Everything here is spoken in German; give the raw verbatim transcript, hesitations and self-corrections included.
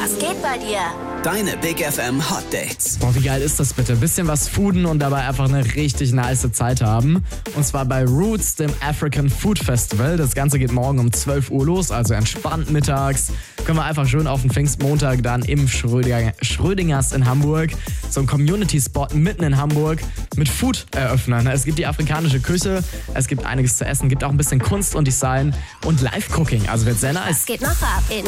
Was geht bei dir? Deine Big F M Hot Dates. Boah, wie geil ist das bitte? Bisschen was fooden und dabei einfach eine richtig nice Zeit haben. Und zwar bei Roots, dem African Food Festival. Das Ganze geht morgen um zwölf Uhr los, also entspannt mittags. Können wir einfach schön auf den Pfingstmontag dann im Schrödinger, Schrödingers in Hamburg, so ein Community-Spot mitten in Hamburg, mit Food eröffnen. Es gibt die afrikanische Küche, es gibt einiges zu essen, gibt auch ein bisschen Kunst und Design und Live-Cooking. Also wird sehr nice. Was geht noch ab in